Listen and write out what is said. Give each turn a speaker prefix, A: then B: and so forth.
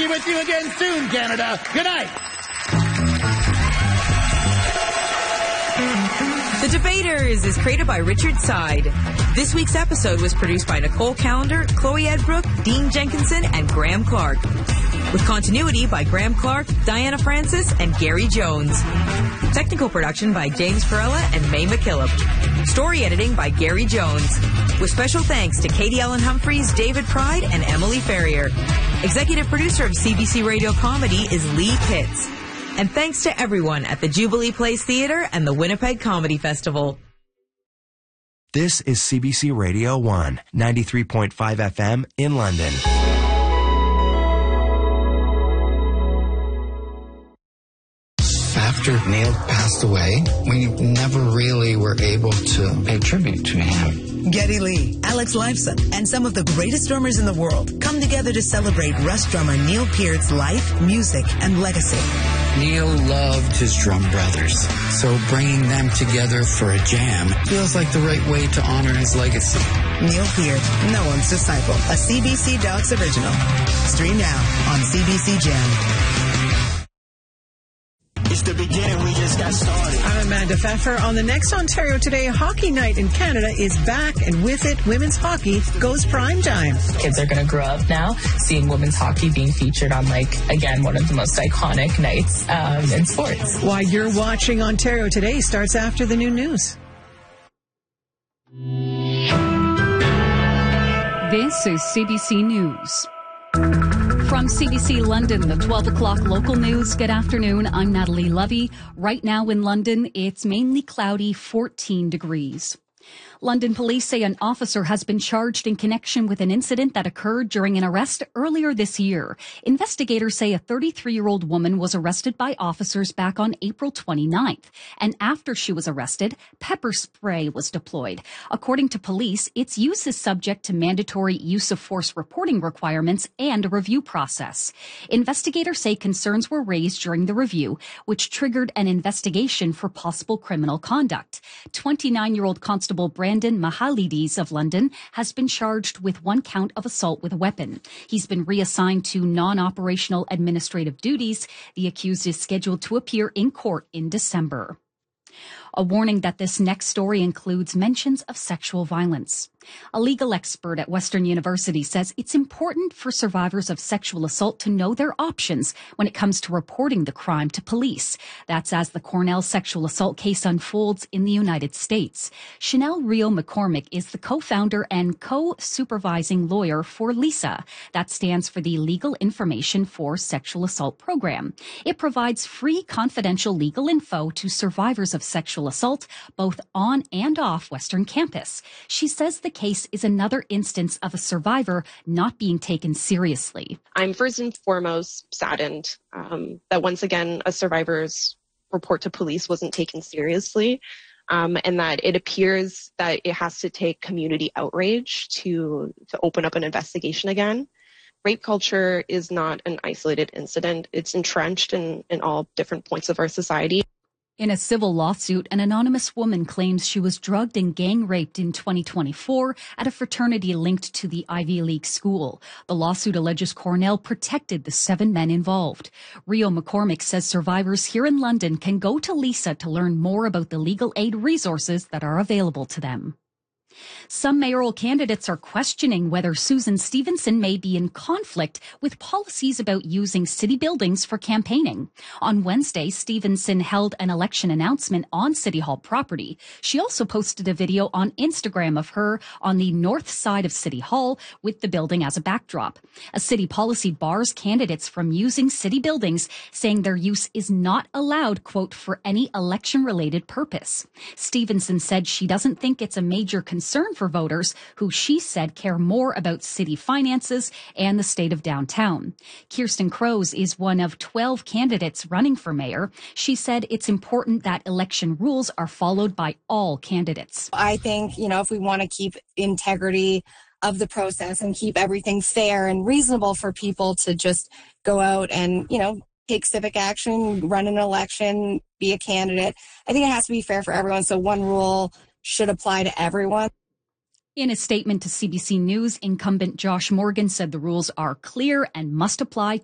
A: be with you again soon, Canada. Good night.
B: The Debaters is created by Richard Side. This week's episode was produced by Nicole Callender, Chloe Edbrook, Dean Jenkinson, and Graham Clark. With continuity by Graham Clark, Diana Francis, and Gary Jones. Technical production by James Perella and May McKillop. Story editing by Gary Jones. With special thanks to Katie Ellen Humphreys, David Pride, and Emily Ferrier. Executive producer of CBC Radio Comedy is Lee Pitts. And thanks to everyone at the Jubilee Place Theatre and the Winnipeg Comedy Festival.
C: This is CBC Radio 1, 93.5 FM in London.
D: After Neil passed away, we never really were able to pay tribute to him.
E: Geddy Lee, Alex Lifeson, and some of the greatest drummers in the world come together to celebrate Rush drummer Neil Peart's life, music, and legacy.
D: Neil loved his drum brothers, so bringing them together for a jam feels like the right way to honor his legacy.
E: Neil Peart, no one's disciple, a CBC Docs original. Stream now on CBC Gem.
F: It's the beginning, we just got started.
G: I'm Amanda Pfeffer. On the next Ontario Today, Hockey Night in Canada is back, and with it, women's hockey goes prime time.
H: Kids are going to grow up now seeing women's hockey being featured on, again, one of the most iconic nights in sports.
G: While you're watching Ontario Today starts after the new news.
I: This is CBC News. From CBC London, the 12 o'clock local news. Good afternoon. I'm Natalie Lovey. Right now in London, it's mainly cloudy, 14 degrees. London police say an officer has been charged in connection with an incident that occurred during an arrest earlier this year. Investigators say a 33-year-old woman was arrested by officers back on April 29th. And after she was arrested, pepper spray was deployed. According to police, its use is subject to mandatory use of force reporting requirements and a review process. Investigators say concerns were raised during the review, which triggered an investigation for possible criminal conduct. 29-year-old Constable Brandon Mahalides of London has been charged with one count of assault with a weapon. He's been reassigned to non-operational administrative duties. The accused is scheduled to appear in court in December. A warning that this next story includes mentions of sexual violence. A legal expert at Western University says it's important for survivors of sexual assault to know their options when it comes to reporting the crime to police. That's as the Cornell sexual assault case unfolds in the United States. Chanel Rio McCormick is the co-founder and co-supervising lawyer for LISA. That stands for the Legal Information for Sexual Assault Program. It provides free, confidential legal info to survivors of sexual assault, both on and off Western campus. She says the case is another instance of a survivor not being taken seriously.
J: I'm first and foremost saddened that once again a survivor's report to police wasn't taken seriously, and that it appears that it has to take community outrage to open up an investigation again. Rape culture is not an isolated incident. It's entrenched in all different points of our society.
I: In a civil lawsuit, an anonymous woman claims she was drugged and gang raped in 2024 at a fraternity linked to the Ivy League school. The lawsuit alleges Cornell protected the 7 men involved. Rio McCormick says survivors here in London can go to LISA to learn more about the legal aid resources that are available to them. Some mayoral candidates are questioning whether Susan Stevenson may be in conflict with policies about using city buildings for campaigning. On Wednesday, Stevenson held an election announcement on City Hall property. She also posted a video on Instagram of her on the north side of City Hall with the building as a backdrop. A city policy bars candidates from using city buildings, saying their use is not allowed, quote, for any election-related purpose. Stevenson said she doesn't think it's a major concern for voters who she said care more about city finances and the state of downtown. Kirsten Crows is one of 12 candidates running for mayor. She said it's important that election rules are followed by all candidates.
K: I think, if we want to keep integrity of the process and keep everything fair and reasonable for people to just go out and, take civic action, run an election, be a candidate, I think it has to be fair for everyone. So one rule should apply to everyone.
I: In a statement to CBC News, incumbent Josh Morgan said the rules are clear and must apply